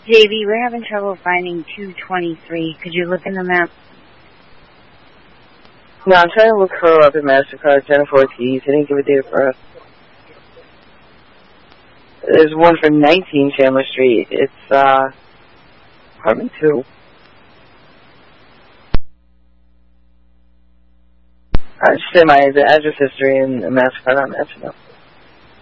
Davey, we're having trouble finding 223. Could you look in the map? No, I'm trying to look her up in MasterCard, Jennifer Ortiz. I didn't give a date of birth. There's one for 19 Chandler Street. It's, apartment 2. I just say the address history and the MasterCard on that, you know.